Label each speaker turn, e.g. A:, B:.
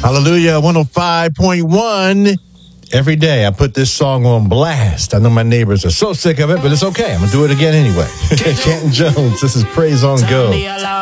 A: Hallelujah, 105.1.
B: Every day I put this song on blast. I know my neighbors are so sick of it, but it's okay. I'm going to do it again anyway. Canton Jones, this is Praise on Go.